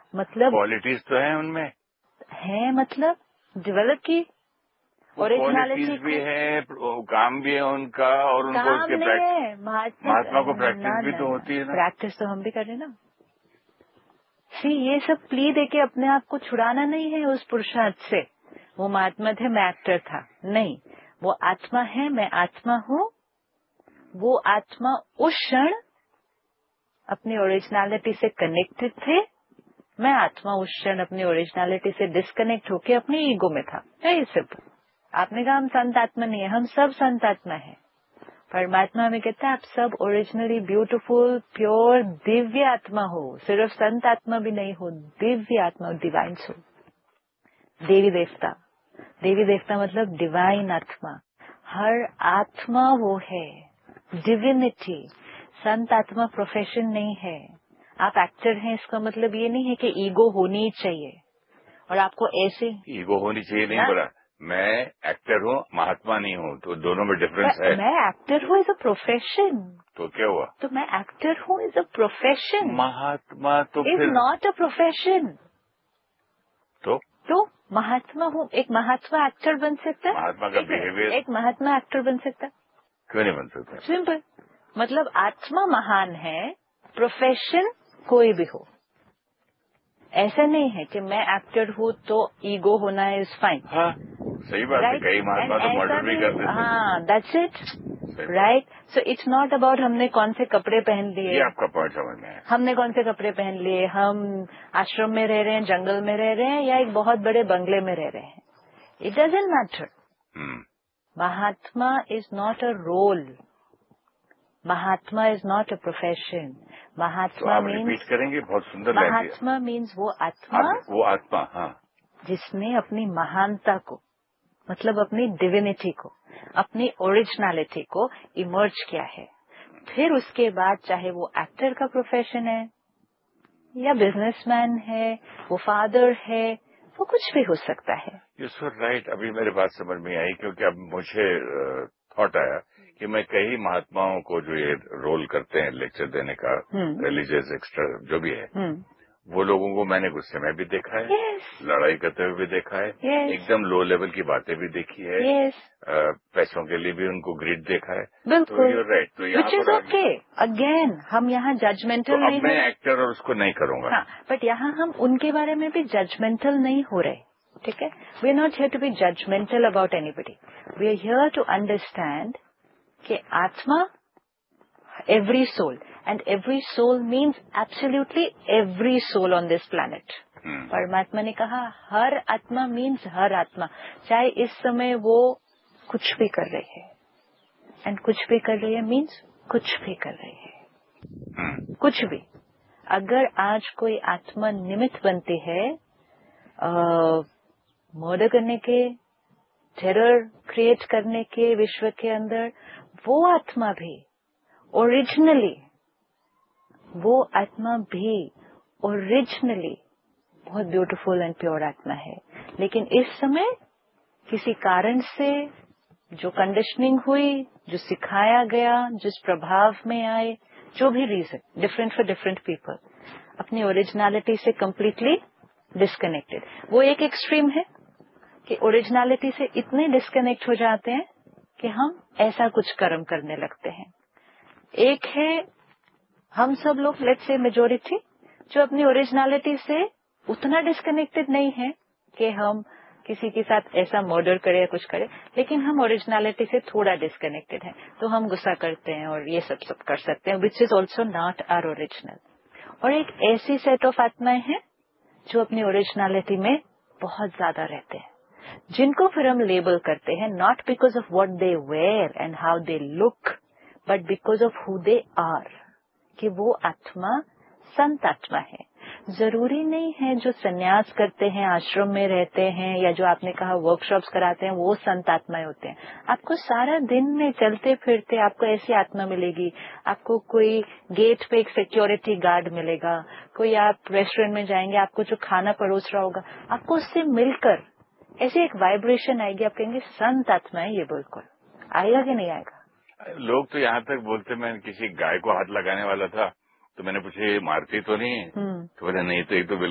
मतलब क्वालिटीज तो है उनमें, है मतलब डेवलप की क्वालिटीज भी है, काम भी है उनका, और उनको काम उसके नहीं है महात्मा को प्रैक्टिस भी तो होती है ना। प्रैक्टिस तो हम भी कर रहे हैं ना। सी ये सब प्ली देके अपने आप को छुड़ाना नहीं है उस पुरुषार्थ से। वो महात्मा थे, मैं एक्टर था, नहीं, वो आत्मा है, मैं आत्मा हूँ। वो आत्मा उस क्षण अपनी ओरिजिनलिटी से कनेक्टेड थे, मैं आत्मा उस क्षण अपनी ओरिजिनलिटी से डिस्कनेक्ट होके अपने ईगो में था। Very simple. आपने कहा हम संत आत्मा नहीं है, हम सब संत आत्मा है। परमात्मा में कहता है आप सब ओरिजिनली ब्यूटीफुल प्योर दिव्य आत्मा हो, सिर्फ संत आत्मा भी नहीं हो, दिव्य आत्मा, डिवाइन सोल। देवी देवता, देवी देवता मतलब डिवाइन आत्मा, हर आत्मा वो है, डिविनिटी। संत आत्मा प्रोफेशन नहीं है। आप एक्टर हैं इसका मतलब ये नहीं है कि ईगो होनी ही चाहिए और आपको ऐसे ईगो होनी चाहिए नहीं बोला, मैं एक्टर हूँ, महात्मा नहीं हूँ, तो दोनों में डिफरेंस है। मैं एक्टर हूँ इज अ प्रोफेशन। तो क्या हुआ? तो मैं एक्टर हूँ इज अ प्रोफेशन। महात्मा तो इज फिर नॉट अ प्रोफेशन। तो महात्मा हूँ, एक महात्मा एक्टर बन सकता है? महात्मा का बिहेवियर, एक महात्मा एक्टर बन सकता है? क्यों नहीं बन सकता? सिंपल, मतलब आत्मा महान है, प्रोफेशन कोई भी हो। ऐसा नहीं है कि मैं एक्टर हूँ तो ईगो होना इज फाइन। हाँ, सही बात है। कई महात्मा तो मर्डर भी कर देते। हाँ, that's it, right. So it's not about हमने कौन से कपड़े पहन लिए। ये आपका पॉइंट समझ में है। हमने कौन से कपड़े पहन लिए, हम आश्रम में रह रहे हैं, जंगल में रह रहे हैं, या एक बहुत बड़े बंगले में रह रहे हैं, it doesn't matter. Mahatma is not a role, Mahatma is not a profession. Mahatma means, repeat करेंगे, बहुत सुंदर। महात्मा मीन्स वो आत्मा, हाँ, जिसने अपनी महानता को, मतलब अपनी डिविनिटी को, अपनी ओरिजिनलिटी को इमर्ज किया है। फिर उसके बाद चाहे वो एक्टर का प्रोफेशन है या बिजनेसमैन है, वो फादर है, वो कुछ भी हो सकता है। You so right. अभी मेरे बात समझ में आई, क्योंकि अब मुझे थॉट आया कि मैं कई महात्माओं को जो ये रोल करते हैं लेक्चर देने का, रिलीजियस एक्स्ट्रा जो भी है, वो लोगों को मैंने गुस्से में भी देखा है, लड़ाई करते हुए भी देखा है, एकदम लो लेवल की बातें भी देखी है, पैसों के लिए भी उनको ग्रिड देखा है। बिल्कुल, तो यूर राइट। तो यहाँ पर ओके, अगेन हम यहाँ जजमेंटल तो नहीं अब मैं एक्टर और उसको नहीं करूंगा। हाँ, बट यहाँ हम उनके बारे में भी जजमेंटल नहीं हो रहे, ठीक है। We are not here to be judgemental about anybody, we are here to understand कि आत्मा, every soul, and every soul means absolutely every soul on this planet. परमात्मा ने कहा हर आत्मा मीन्स हर आत्मा, चाहे इस समय वो कुछ भी कर रही है, एंड कुछ भी कर रही है मीन्स कुछ भी कर रही है, कुछ भी। अगर आज कोई आत्मा निमित्त बनती है मर्डर करने के, टेरर क्रिएट करने के विश्व के अंदर, वो आत्मा भी ओरिजिनली, वो आत्मा भी ओरिजिनली बहुत ब्यूटीफुल एंड प्योर आत्मा है। लेकिन इस समय किसी कारण से जो कंडीशनिंग हुई, जो सिखाया गया, जिस प्रभाव में आए, जो भी reason, different for different people, अपनी ओरिजिनलिटी से कंप्लीटली डिस्कनेक्टेड। वो एक एक्सट्रीम है कि ओरिजिनलिटी से इतने डिस्कनेक्ट हो जाते हैं कि हम ऐसा कुछ कर्म करने लगते हैं। एक है हम सब लोग, लेट्स से मेजोरिटी, जो अपनी ओरिजिनलिटी से उतना डिस्कनेक्टेड नहीं है कि हम किसी के साथ ऐसा मर्डर करें या कुछ करें, लेकिन हम ओरिजिनलिटी से थोड़ा डिस्कनेक्टेड हैं, तो हम गुस्सा करते हैं और ये सब कर सकते हैं, which is also not our original. और एक ऐसी सेट ऑफ आत्माएं हैं जो अपनी ओरिजिनलिटी में बहुत ज्यादा रहते हैं, जिनको फिर हम लेबल करते हैं not because of what they where and how they look, but because of who they are, कि वो आत्मा संत आत्मा है। जरूरी नहीं है जो सन्यास करते हैं, आश्रम में रहते हैं, या जो आपने कहा वर्कशॉप्स कराते हैं, वो संत आत्माएं होते हैं। आपको सारा दिन में चलते फिरते आपको ऐसी आत्मा मिलेगी, आपको कोई गेट पे एक सिक्योरिटी गार्ड मिलेगा, कोई आप रेस्टोरेंट में जाएंगे, आपको जो खाना परोस रहा होगा, आपको उससे मिलकर ऐसी एक वाइब्रेशन आएगी, आप कहेंगे संत आत्मा है ये। बिल्कुल आएगा कि नहीं आएगा? लोग तो यहाँ तक बोलते, मैं किसी गाय को हाथ लगाने वाला था तो मैंने पूछा ये मारती तो नहीं है? तो बोले नहीं, तो ये तो